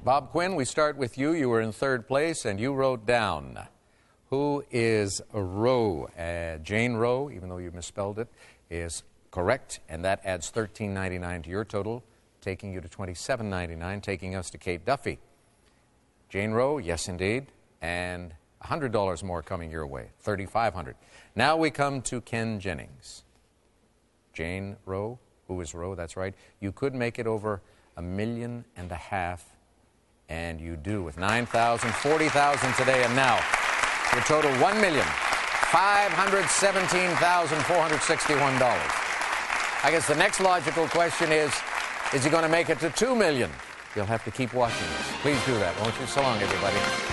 Bob Quinn, we start with you. You were in third place, and you wrote down, who is Roe? Jane Roe, even though you misspelled it, is correct, and that adds $13.99 to your total, taking you to $27.99, taking us to Kate Duffy. Jane Roe, yes indeed, and $100 more coming your way, $3,500. Now we come to Ken Jennings. Jane Roe, who is Roe, that's right. You could make it over $1.5 million, and you do with 9,000, 40,000 today, and now your total $1,517,461. I guess the next logical question is he going to make it to $2 million? You'll have to keep watching this. Please do that, won't you? So long, everybody.